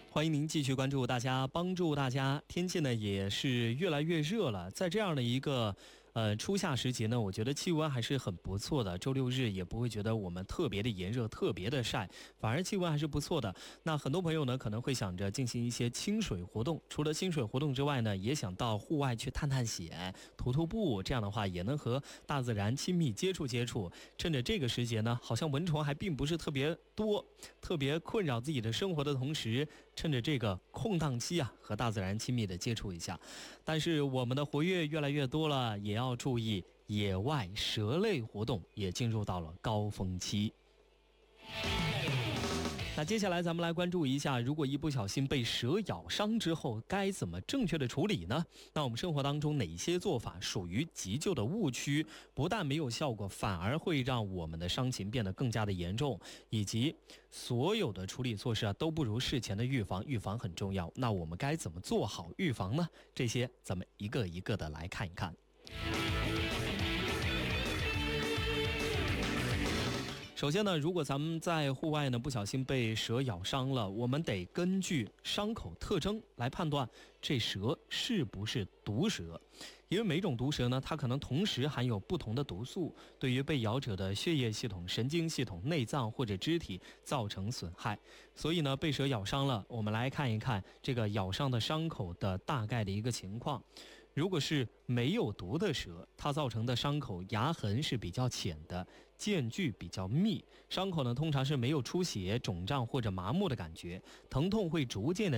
欢迎您继续关注大家，帮助大家。天气呢也是越来越热了，在这样的一个初夏时节呢，我觉得气温还是很不错的。周六日也不会觉得我们特别的炎热，特别的晒，反而气温还是不错的。那很多朋友呢可能会想着进行一些亲水活动，除了亲水活动之外呢，也想到户外去探探险、徒徒步，这样的话也能和大自然亲密接触接触。趁着这个时节呢，好像蚊虫还并不是特别多，特别困扰自己的生活的同时，趁着这个空档期啊，和大自然亲密的接触一下。但是我们的活跃越来越多了，也要注意野外蛇类活动也进入到了高峰期。那接下来咱们来关注一下，如果一不小心被蛇咬伤之后，该怎么正确的处理呢？那我们生活当中哪些做法属于急救的误区，不但没有效果，反而会让我们的伤情变得更加的严重，以及所有的处理措施都不如事前的预防，预防很重要。那我们该怎么做好预防呢？这些咱们一个一个的来看一看。首先呢，如果咱们在户外呢不小心被蛇咬伤了，我们得根据伤口特征来判断这蛇是不是毒蛇。因为每种毒蛇呢，它可能同时含有不同的毒素，对于被咬者的血液系统、神经系统、内脏或者肢体造成损害。所以呢，被蛇咬伤了，我们来看一看这个咬伤的伤口的大概的一个情况。如果是没有毒的蛇，它造成的伤口牙痕是比较浅的，间距比较密，伤口呢通常是没有出血、肿胀或者麻木的感觉，疼痛会逐渐的